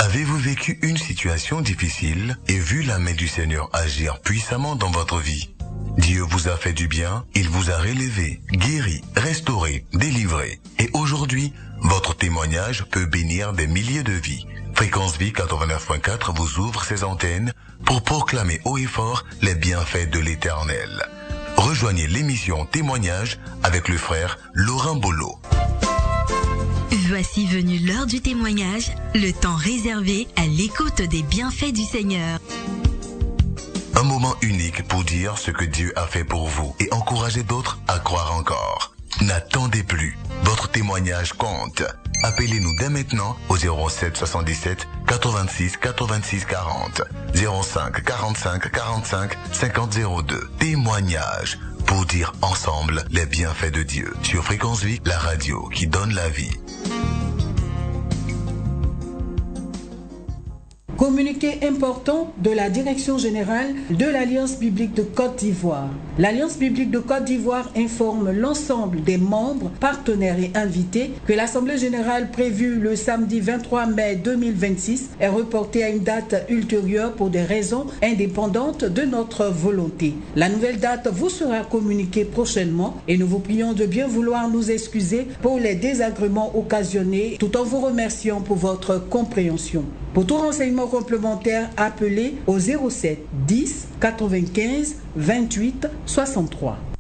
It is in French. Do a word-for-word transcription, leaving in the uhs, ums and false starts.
Avez-vous vécu une situation difficile et vu la main du Seigneur agir puissamment dans votre vie? Dieu vous a fait du bien, il vous a relevé, guéri, restauré, délivré. Et aujourd'hui, votre témoignage peut bénir des milliers de vies. Fréquence Vie quatre-vingt-neuf point quatre vous ouvre ses antennes pour proclamer haut et fort les bienfaits de l'Éternel. Rejoignez l'émission Témoignage avec le frère Laurent Bolo. Voici venue l'heure du témoignage, le temps réservé à l'écoute des bienfaits du Seigneur. Un moment unique pour dire ce que Dieu a fait pour vous et encourager d'autres à croire encore. N'attendez plus. Votre témoignage compte. Appelez-nous dès maintenant au zéro sept soixante-dix-sept quatre-vingt-six quatre-vingt-six quarante, zéro cinq quarante-cinq quarante-cinq cinquante zéro deux. Témoignage pour dire ensemble les bienfaits de Dieu. Sur Fréquence Vie, la radio qui donne la vie. Communiqué important de la Direction générale de l'Alliance biblique de Côte d'Ivoire. L'Alliance biblique de Côte d'Ivoire informe l'ensemble des membres, partenaires et invités que l'Assemblée générale prévue le samedi vingt-trois mai deux mille vingt-six est reportée à une date ultérieure pour des raisons indépendantes de notre volonté. La nouvelle date vous sera communiquée prochainement et nous vous prions de bien vouloir nous excuser pour les désagréments occasionnés tout en vous remerciant pour votre compréhension. Pour tout renseignement complémentaire, appelez au zéro sept dix quatre-vingt-quinze vingt-huit soixante-trois.